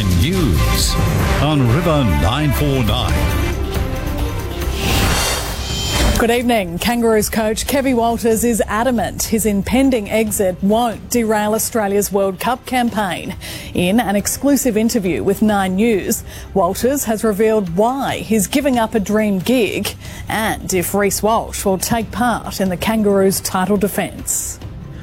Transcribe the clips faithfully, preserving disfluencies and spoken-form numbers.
Nine News on River nine four nine. Good evening. Kangaroos coach Kevin Walters is adamant his impending exit won't derail Australia's World Cup campaign. In an exclusive interview with Nine News, Walters has revealed why he's giving up a dream gig and if Reece Walsh will take part in the Kangaroos' title defence.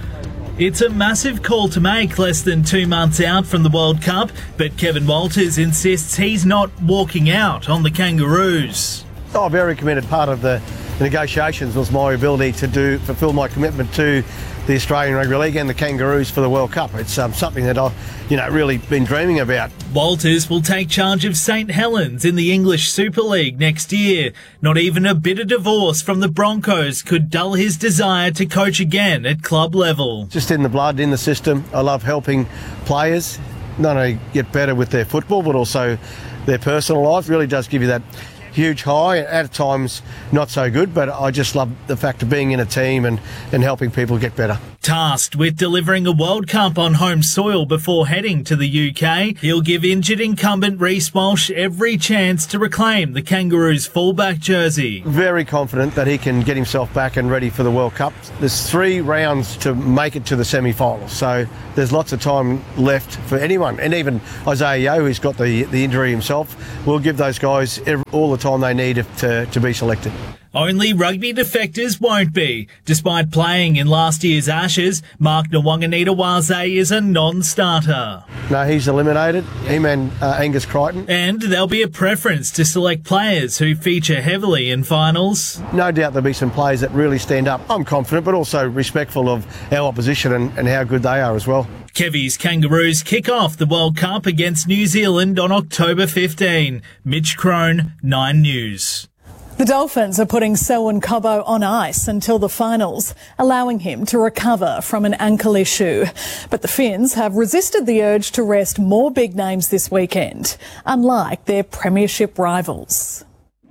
It's a massive call to make less than two months out from the World Cup, but Kevin Walters insists he's not walking out on the Kangaroos. Oh, a very committed part of the The negotiations was my ability to do fulfil my commitment to the Australian Rugby League and the Kangaroos for the World Cup. It's um, something that I've, you know, really been dreaming about. Walters will take charge of St Helens in the English Super League next year. Not even a bitter divorce from the Broncos could dull his desire to coach again at club level. Just in the blood, in the system. I love helping players not only get better with their football, but also their personal life. It really does give you that huge high, at times not so good, but I just love the fact of being in a team and, and helping people get better. Tasked with delivering a World Cup on home soil before heading to the U K, he'll give injured incumbent Reece Walsh every chance to reclaim the Kangaroos fullback jersey. Very confident that he can get himself back and ready for the World Cup. There's three rounds to make it to the semi-finals, so there's lots of time left for anyone, and even Isaiah Yeo, who's got the, the injury himself, will give those guys every, all the time they need to, to be selected. Only rugby defectors won't be. Despite playing in last year's Ashes, Mark Nwanganita-Waze is a non-starter. No, he's eliminated. Him and uh, Angus Crichton. And there'll be a preference to select players who feature heavily in finals. No doubt there'll be some players that really stand up. I'm confident, but also respectful of our opposition and, and how good they are as well. Kevy's Kangaroos kick off the World Cup against New Zealand on October fifteenth. Mitch Crone, Nine News. The Dolphins are putting Selwyn Cobbo on ice until the finals, allowing him to recover from an ankle issue. But the Finns have resisted the urge to rest more big names this weekend, unlike their premiership rivals.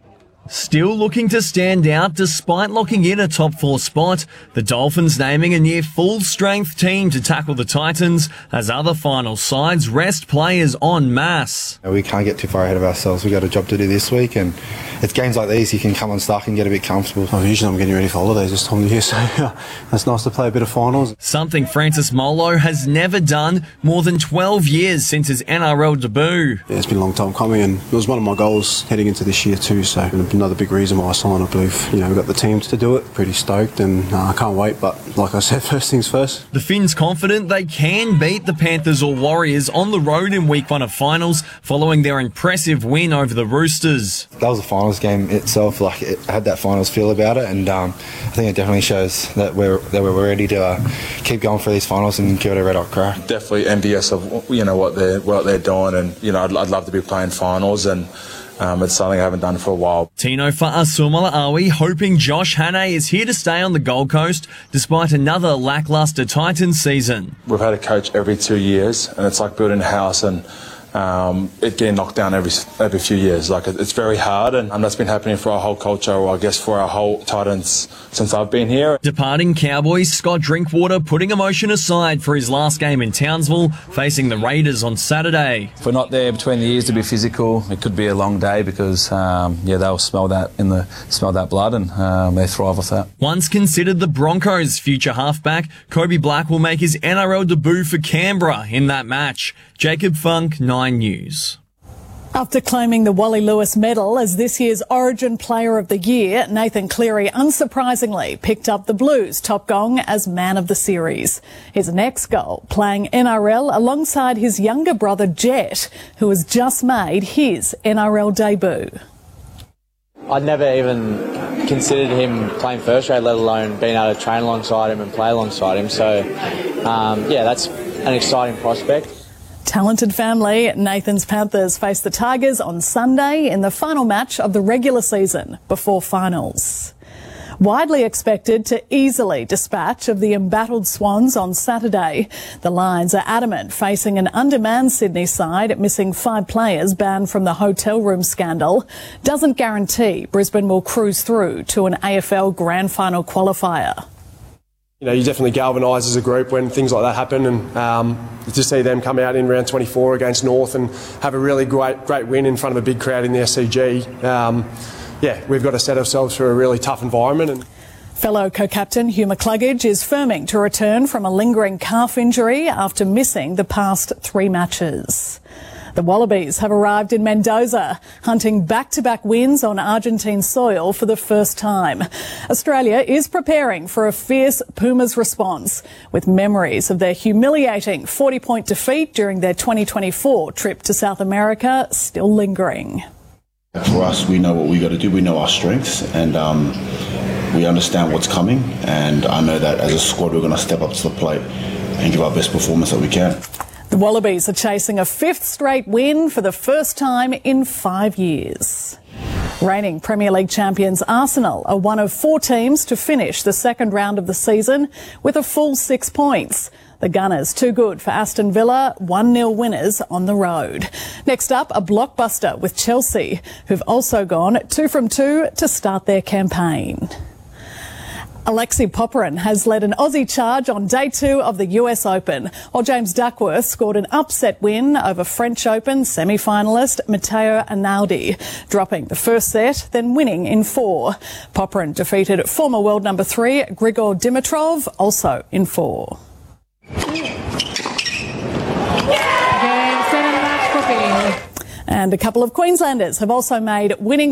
Still looking to stand out despite locking in a top four spot, the Dolphins naming a near full-strength team to tackle the Titans as other final sides rest players en masse. We can't get too far ahead of ourselves. We've got a job to do this week, and it's games like these you can come unstuck and get a bit comfortable. Oh, usually I'm getting ready for holidays this time of year, so yeah, it's nice to play a bit of finals. Something Francis Molo has never done more than twelve years since his N R L debut. Yeah, it's been a long time coming, and it was one of my goals heading into this year too, so another big reason why I signed. I believe, you know, we've got the team to do it. Pretty stoked, and I uh, can't wait, but like I said, first things first. The Finns confident they can beat the Panthers or Warriors on the road in week one of finals following their impressive win over the Roosters. That was a finals game itself, like it had that finals feel about it, and um, I think it definitely shows that we're that we're ready to uh, keep going for these finals and give it a red hot crack. Definitely envious of, you know, what they're what they're doing, and you know I'd, I'd love to be playing finals, and um, it's something I haven't done for a while. Tino Fa'asuamaleaui hoping Josh Hannay is here to stay on the Gold Coast despite another lacklustre Titans season. We've had a coach every two years, and it's like building a house and Um, it getting knocked down every every few years. Like it's very hard, and um, that's been happening for our whole culture, or I guess for our whole Titans since I've been here. Departing Cowboys Scott Drinkwater putting emotion aside for his last game in Townsville, facing the Raiders on Saturday. If we're not there between the ears to be physical, it could be a long day because um, yeah, they'll smell that in the smell that blood, and um, they thrive off that. Once considered the Broncos' future halfback, Kobe Black will make his N R L debut for Canberra in that match. Jacob Funk, Nine News. After claiming the Wally Lewis medal as this year's Origin Player of the Year, Nathan Cleary unsurprisingly picked up the Blues top gong as man of the series. His next goal, playing N R L alongside his younger brother Jet, who has just made his N R L debut. I'd never even considered him playing first grade, let alone being able to train alongside him and play alongside him. So, um, yeah, that's an exciting prospect. Talented family. Nathan's Panthers face the Tigers on Sunday in the final match of the regular season before finals. Widely expected to easily dispatch of the embattled Swans on Saturday, the Lions are adamant facing an undermanned Sydney side missing five players banned from the hotel room scandal doesn't guarantee Brisbane will cruise through to an A F L Grand Final qualifier. You know, you definitely galvanise as a group when things like that happen, and um, to see them come out in round twenty-four against North and have a really great great win in front of a big crowd in the S C G. Um, yeah, we've got to set ourselves for a really tough environment. And fellow co-captain Hugh McCluggage is firming to return from a lingering calf injury after missing the past three matches. The Wallabies have arrived in Mendoza, hunting back-to-back wins on Argentine soil for the first time. Australia is preparing for a fierce Pumas response, with memories of their humiliating forty-point defeat during their twenty twenty-four trip to South America still lingering. For us, we know what we got to do. We know our strengths, and um, we understand what's coming. And I know that as a squad, we're going to step up to the plate and give our best performance that we can. The Wallabies are chasing a fifth straight win for the first time in five years. Reigning Premier League champions Arsenal are one of four teams to finish the second round of the season with a full six points. The Gunners too good for Aston Villa, one nil winners on the road. Next up, a blockbuster with Chelsea, who've also gone two from two to start their campaign. Alexei Popyrin has led an Aussie charge on day two of the U S Open, while James Duckworth scored an upset win over French Open semi-finalist Matteo Arnaldi, dropping the first set, then winning in four. Popyrin defeated former world number three Grigor Dimitrov, also in four. And a couple of Queenslanders have also made winning